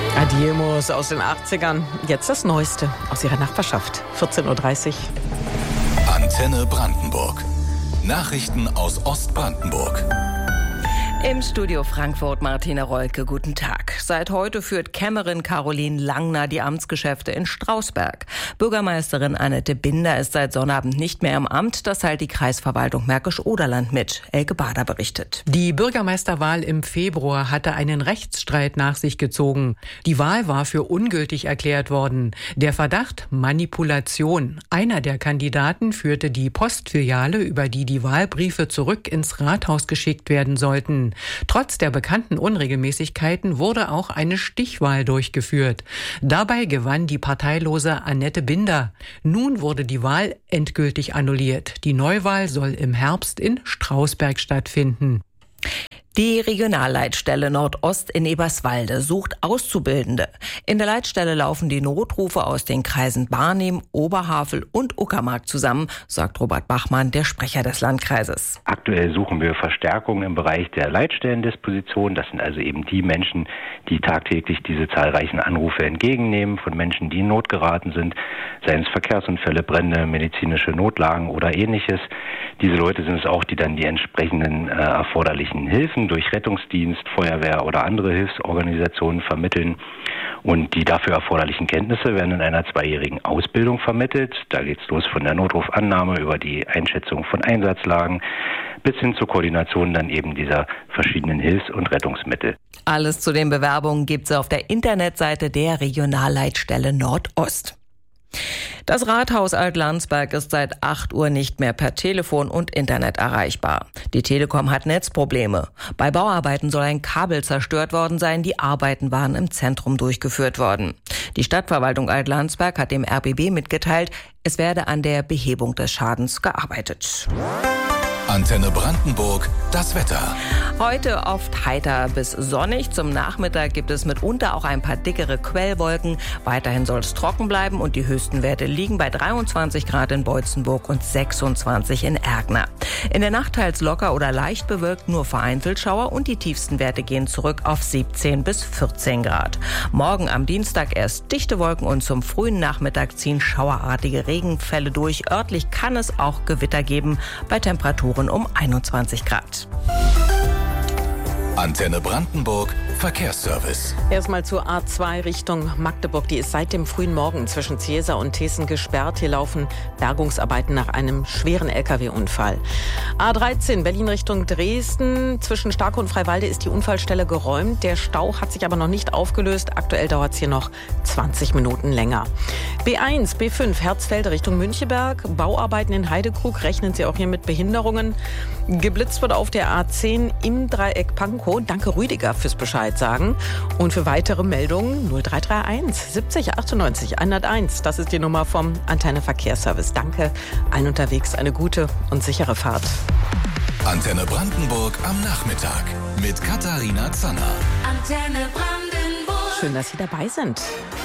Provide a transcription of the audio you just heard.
Adiemos aus den 80ern. Jetzt das Neueste aus ihrer Nachbarschaft. 14:30 Uhr. Antenne Brandenburg. Nachrichten aus Ostbrandenburg. Im Studio Frankfurt Martina Rolke, guten Tag. Seit heute führt Kämmerin Caroline Langner die Amtsgeschäfte in Strausberg. Bürgermeisterin Annette Binder ist seit Sonnabend nicht mehr im Amt. Das teilt die Kreisverwaltung Märkisch-Oderland mit. Elke Bader berichtet. Die Bürgermeisterwahl im Februar hatte einen Rechtsstreit nach sich gezogen. Die Wahl war für ungültig erklärt worden. Der Verdacht Manipulation. Einer der Kandidaten führte die Postfiliale, über die die Wahlbriefe zurück ins Rathaus geschickt werden sollten. Trotz der bekannten Unregelmäßigkeiten wurde auch eine Stichwahl durchgeführt. Dabei gewann die parteilose Annette Binder. Nun wurde die Wahl endgültig annulliert. Die Neuwahl soll im Herbst in Strausberg stattfinden. Die Regionalleitstelle Nordost in Eberswalde sucht Auszubildende. In der Leitstelle laufen die Notrufe aus den Kreisen Barnim, Oberhavel und Uckermark zusammen, sagt Robert Bachmann, der Sprecher des Landkreises. Aktuell suchen wir Verstärkung im Bereich der Leitstellendisposition. Das sind also eben die Menschen, die tagtäglich diese zahlreichen Anrufe entgegennehmen von Menschen, die in Not geraten sind, seien es Verkehrsunfälle, Brände, medizinische Notlagen oder ähnliches. Diese Leute sind es auch, die dann die entsprechenden erforderlichen Hilfen durch Rettungsdienst, Feuerwehr oder andere Hilfsorganisationen vermitteln. Und die dafür erforderlichen Kenntnisse werden in einer 2-jährigen Ausbildung vermittelt. Da geht's los von der Notrufannahme über die Einschätzung von Einsatzlagen bis hin zur Koordination dann eben dieser verschiedenen Hilfs- und Rettungsmittel. Alles zu den Bewerbungen gibt's auf der Internetseite der Regionalleitstelle Nordost. Das Rathaus Alt-Landsberg ist seit 8 Uhr nicht mehr per Telefon und Internet erreichbar. Die Telekom hat Netzprobleme. Bei Bauarbeiten soll ein Kabel zerstört worden sein. Die Arbeiten waren im Zentrum durchgeführt worden. Die Stadtverwaltung Alt-Landsberg hat dem RBB mitgeteilt, es werde an der Behebung des Schadens gearbeitet. Antenne Brandenburg, das Wetter. Heute oft heiter bis sonnig. Zum Nachmittag gibt es mitunter auch ein paar dickere Quellwolken. Weiterhin soll es trocken bleiben und die höchsten Werte liegen bei 23 Grad in Beutzenburg und 26 in Ergner. In der Nacht teils locker oder leicht bewölkt, nur vereinzelt Schauer und die tiefsten Werte gehen zurück auf 17 bis 14 Grad. Morgen am Dienstag erst dichte Wolken und zum frühen Nachmittag ziehen schauerartige Regenfälle durch. Örtlich kann es auch Gewitter geben bei Temperaturen um 21 Grad. Antenne Brandenburg, Verkehrsservice. Erstmal zur A2 Richtung Magdeburg. Die ist seit dem frühen Morgen zwischen Ziesa und Thesen gesperrt. Hier laufen Bergungsarbeiten nach einem schweren Lkw-Unfall. A13 Berlin Richtung Dresden. Zwischen Starke und Freiwalde ist die Unfallstelle geräumt. Der Stau hat sich aber noch nicht aufgelöst. Aktuell dauert es hier noch 20 Minuten länger. B1, B5 Herzfelde Richtung Müncheberg. Bauarbeiten in Heidekrug. Rechnen Sie auch hier mit Behinderungen. Geblitzt wird auf der A10 im Dreieck Pankow. Danke Rüdiger fürs Bescheid sagen. Und für weitere Meldungen 0331 70 98 101. Das ist die Nummer vom Antenne Verkehrsservice. Danke allen unterwegs. Eine gute und sichere Fahrt. Antenne Brandenburg am Nachmittag mit Katharina Zanner. Antenne Brandenburg. Schön, dass Sie dabei sind.